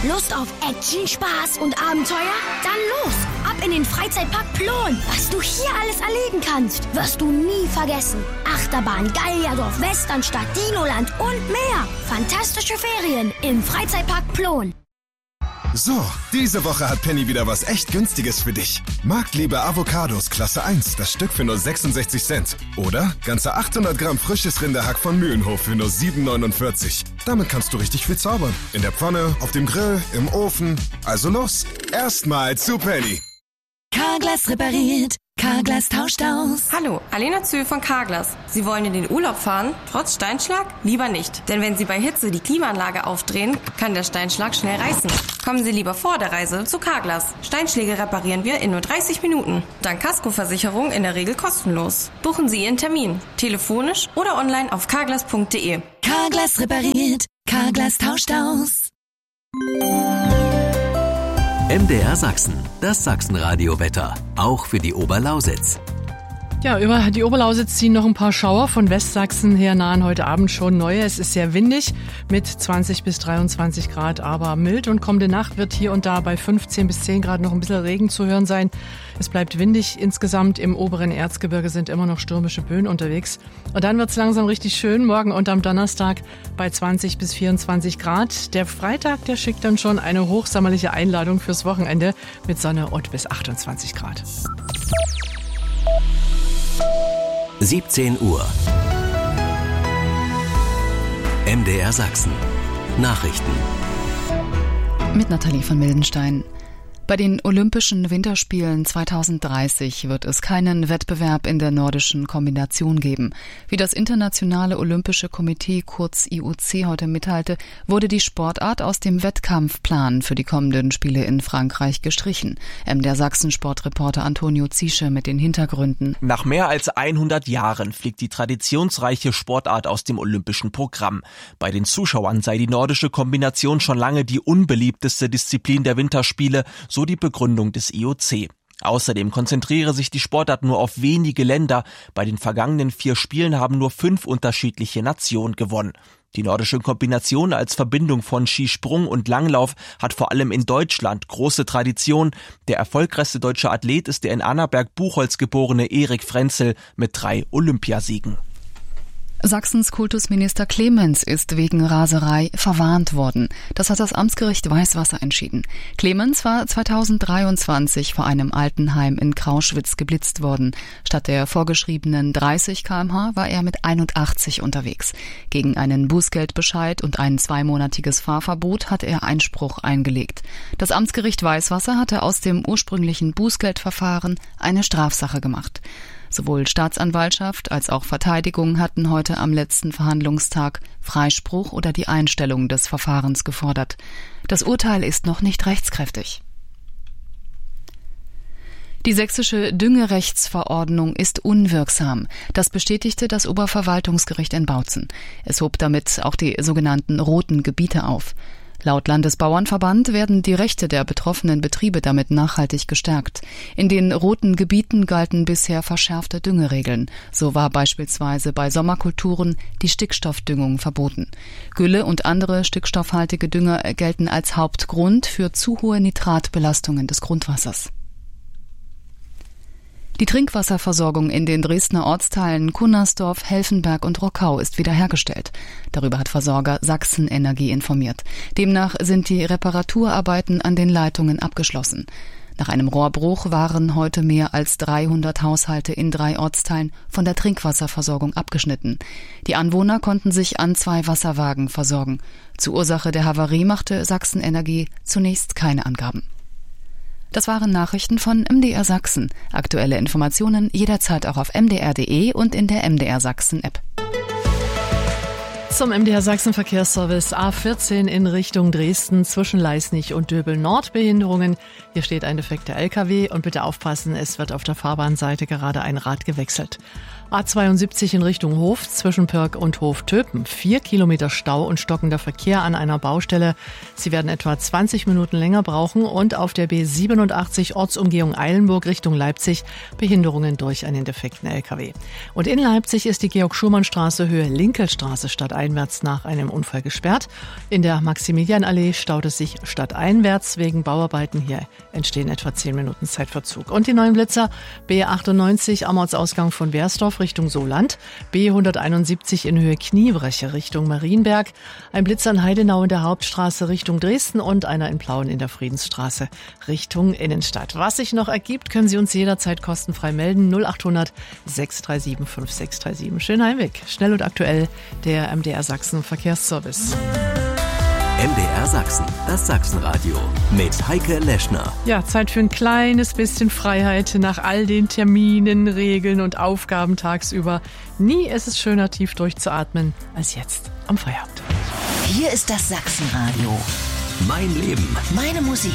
Lust auf Action, Spaß und Abenteuer? Dann los! Ab in den Freizeitpark Plon. Was du hier alles erleben kannst, wirst du nie vergessen. Achterbahn, Gallierdorf, Westernstadt, Dinoland und mehr. Fantastische Ferien im Freizeitpark Plon. So, diese Woche hat Penny wieder was echt Günstiges für dich. Marktliebe Avocados Klasse 1, das Stück für nur 66 Cent. Oder ganze 800 Gramm frisches Rinderhack von Mühlenhof für nur 7,49. Damit kannst du richtig viel zaubern. In der Pfanne, auf dem Grill, im Ofen. Also los, erstmal zu Penny. Carglass repariert. Carglass tauscht aus. Hallo, Alena Zöhl von Carglass. Sie wollen in den Urlaub fahren, trotz Steinschlag? Lieber nicht. Denn wenn Sie bei Hitze die Klimaanlage aufdrehen, kann der Steinschlag schnell reißen. Kommen Sie lieber vor der Reise zu Carglass. Steinschläge reparieren wir in nur 30 Minuten. Dank Kaskoversicherung in der Regel kostenlos. Buchen Sie Ihren Termin. Telefonisch oder online auf carglass.de. Carglass repariert. Carglass tauscht aus. MDR Sachsen, das Sachsenradio-Wetter, auch für die Oberlausitz. Ja, über die Oberlausitz ziehen noch ein paar Schauer von Westsachsen her, nahen heute Abend schon neue. Es ist sehr windig mit 20 bis 23 Grad, aber mild. Und kommende Nacht wird hier und da bei 15 bis 10 Grad noch ein bisschen Regen zu hören sein. Es bleibt windig insgesamt. Im oberen Erzgebirge sind immer noch stürmische Böen unterwegs. Und dann wird's langsam richtig schön, morgen und am Donnerstag bei 20 bis 24 Grad. Der Freitag, der schickt dann schon eine hochsommerliche Einladung fürs Wochenende mit Sonne und bis 28 Grad. 17 Uhr. MDR Sachsen. Nachrichten. Mit Nathalie von Mildenstein. Bei den Olympischen Winterspielen 2030 wird es keinen Wettbewerb in der nordischen Kombination geben. Wie das Internationale Olympische Komitee, kurz IOC, heute mitteilte, wurde die Sportart aus dem Wettkampfplan für die kommenden Spiele in Frankreich gestrichen. MDR Sachsen-Sportreporter Antonio Ziesche mit den Hintergründen. Nach mehr als 100 Jahren fliegt die traditionsreiche Sportart aus dem olympischen Programm. Bei den Zuschauern sei die nordische Kombination schon lange die unbeliebteste Disziplin der Winterspiele, so die Begründung des IOC. Außerdem konzentriere sich die Sportart nur auf wenige Länder. Bei den vergangenen 4 Spielen haben nur 5 unterschiedliche Nationen gewonnen. Die nordische Kombination als Verbindung von Skisprung und Langlauf hat vor allem in Deutschland große Tradition. Der erfolgreichste deutsche Athlet ist der in Annaberg-Buchholz geborene Erik Frenzel mit 3 Olympiasiegen. Sachsens Kultusminister Clemens ist wegen Raserei verwarnt worden. Das hat das Amtsgericht Weißwasser entschieden. Clemens war 2023 vor einem Altenheim in Krauschwitz geblitzt worden. Statt der vorgeschriebenen 30 km/h war er mit 81 unterwegs. Gegen einen Bußgeldbescheid und ein 2-monatiges Fahrverbot hat er Einspruch eingelegt. Das Amtsgericht Weißwasser hatte aus dem ursprünglichen Bußgeldverfahren eine Strafsache gemacht. Sowohl Staatsanwaltschaft als auch Verteidigung hatten heute am letzten Verhandlungstag Freispruch oder die Einstellung des Verfahrens gefordert. Das Urteil ist noch nicht rechtskräftig. Die sächsische Düngerechtsverordnung ist unwirksam. Das bestätigte das Oberverwaltungsgericht in Bautzen. Es hob damit auch die sogenannten roten Gebiete auf. Laut Landesbauernverband werden die Rechte der betroffenen Betriebe damit nachhaltig gestärkt. In den roten Gebieten galten bisher verschärfte Düngeregeln. So war beispielsweise bei Sommerkulturen die Stickstoffdüngung verboten. Gülle und andere stickstoffhaltige Dünger gelten als Hauptgrund für zu hohe Nitratbelastungen des Grundwassers. Die Trinkwasserversorgung in den Dresdner Ortsteilen Cunnersdorf, Helfenberg und Rockau ist wiederhergestellt. Darüber hat Versorger Sachsenenergie informiert. Demnach sind die Reparaturarbeiten an den Leitungen abgeschlossen. Nach einem Rohrbruch waren heute mehr als 300 Haushalte in 3 Ortsteilen von der Trinkwasserversorgung abgeschnitten. Die Anwohner konnten sich an 2 Wasserwagen versorgen. Zur Ursache der Havarie machte Sachsenenergie zunächst keine Angaben. Das waren Nachrichten von MDR Sachsen. Aktuelle Informationen jederzeit auch auf mdr.de und in der MDR Sachsen-App. Zum MDR Sachsen Verkehrsservice A14 in Richtung Dresden zwischen Leisnig und Döbel Nord Behinderungen. Hier steht ein defekter LKW und bitte aufpassen, es wird auf der Fahrbahnseite gerade ein Rad gewechselt. A72 in Richtung Hof zwischen Pirk und Hof-Töpen. 4 Kilometer Stau und stockender Verkehr an einer Baustelle. Sie werden etwa 20 Minuten länger brauchen und auf der B87 Ortsumgehung Eilenburg Richtung Leipzig Behinderungen durch einen defekten LKW. Und in Leipzig ist die Georg-Schumann-Straße Höhe Linkelstraße Stadt stadteinwärts nach einem Unfall gesperrt. In der Maximilianallee staut es sich stadteinwärts wegen Bauarbeiten. Hier entstehen etwa 10 Minuten Zeitverzug. Und die neuen Blitzer B98 am Ortsausgang von Bersdorf Richtung Soland, B171 in Höhe Kniebreche Richtung Marienberg, ein Blitzer in Heidenau in der Hauptstraße Richtung Dresden und einer in Plauen in der Friedensstraße Richtung Innenstadt. Was sich noch ergibt, können Sie uns jederzeit kostenfrei melden. 0800 637 5637. Schönen Heimweg. Schnell und aktuell der MDR Sachsen Verkehrsservice. MDR Sachsen, das Sachsenradio mit Heike Leschner. Ja, Zeit für ein kleines bisschen Freiheit nach all den Terminen, Regeln und Aufgaben tagsüber. Nie ist es schöner, tief durchzuatmen, als jetzt am Feierabend. Hier ist das Sachsenradio. Mein Leben. Meine Musik.